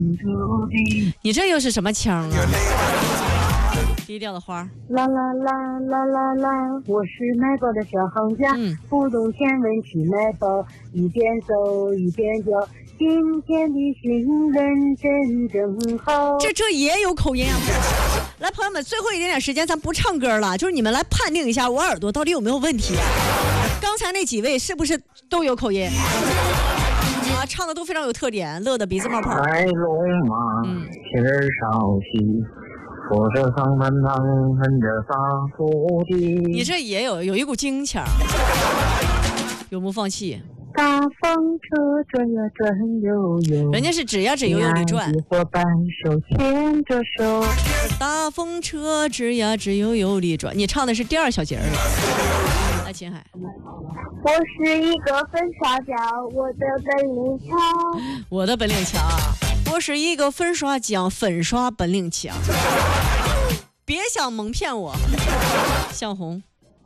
你这又是什么腔啊？低调的花。 啦啦啦啦啦啦，我是卖报的小行家，不懂先问去卖报，一边走一边叫，今天的新闻真正好。 这也有口音啊！来，朋友们，最后一点时间，咱不唱歌了，就是你们来判定一下我耳朵到底有没有问题啊？刚才那几位是不是都有口音？啊，唱的都非常有特点，乐得鼻子冒泡。 来龙马，天儿上西，说着桑门堂，哼着撒土地。 你这也有一股京腔，永不放弃。 大风车转呀转悠悠， 人家是指呀指悠悠里转， 伙伴手牵着手， 大风车指呀指悠悠里转。你唱的是第二小节了。来，秦海。 我是一个粉刷匠，我的本领强。 我的本领强，我是一个粉刷匠，粉刷本领强。别想蒙骗我。向红。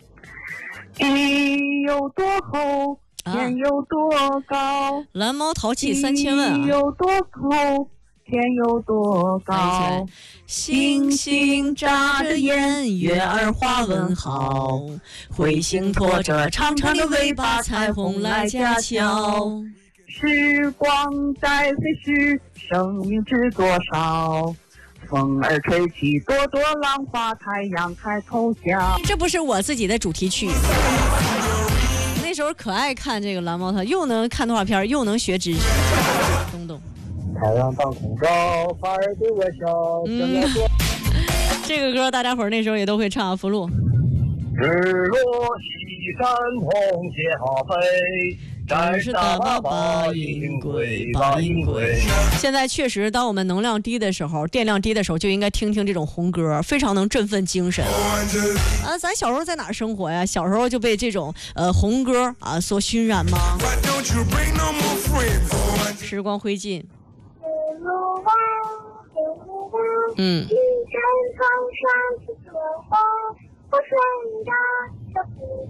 地有多厚，天有多高， 蓝猫淘气3000万啊！ 地有多厚，天有多高， 星星眨着眼，月儿画问号，彗星拖着长长的尾巴，彩虹来架桥。 时光在飞逝，生命值多少？风儿吹起朵朵浪花，太阳开头笑。 这不是我自己的主题曲。那时候可爱看这个蓝猫，它又能看动画片，又能学知识。东东。 太阳当空照，花儿对我笑。 这个歌大家伙儿那时候也都会唱，福禄。 日落西山红霞飞，战士大马把银归，把银归。 现在确实，当我们能量低的时候，电量低的时候，就应该听听这种红歌，非常能振奋精神。啊，咱小时候在哪儿生活呀？小时候就被这种红歌啊所熏染吗？时光灰烬。 一阵风扇起雪花，我睡着就不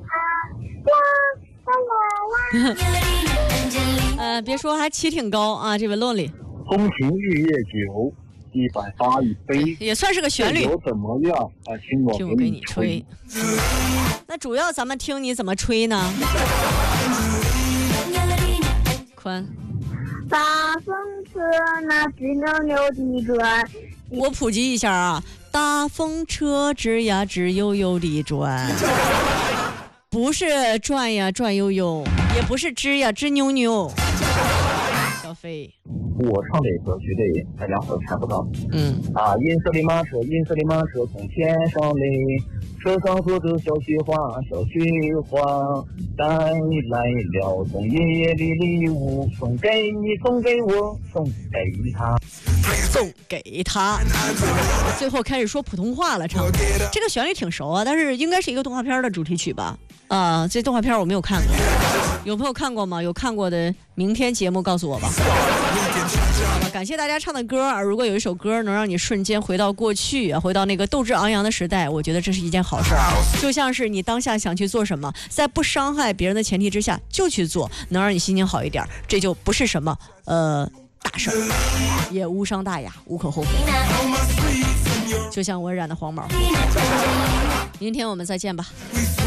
怕，啦啦啦。 别说还起挺高啊，这位洛里。 风情日夜酒，100发一杯， 也算是个旋律。 有怎么样啊？请我给你吹。 那主要咱们听你怎么吹呢？宽。 大风车那直扭扭地转， 我普及一下啊，大风车吱呀吱悠悠地转，不是转呀转悠悠，也不是吱呀吱扭扭。小飞， 我唱这歌绝对大家伙猜不到。银色的马车，银色的马车从天上来，车上坐着小雪花，小雪花带来了送爷爷的礼物，送给你，送给我，送给他， 送给他。最后开始说普通话了，唱这个旋律挺熟啊，但是应该是一个动画片的主题曲吧？这动画片我没有看过，有朋友看过吗？有看过的，明天节目告诉我吧。好吧，感谢大家唱的歌啊！如果有一首歌能让你瞬间回到过去啊，回到那个斗志昂扬的时代，我觉得这是一件好事儿。就像是你当下想去做什么，在不伤害别人的前提之下就去做，能让你心情好一点，这就不是什么大事儿，也无伤大雅，无可厚非。就像我染的黄毛。明天我们再见吧。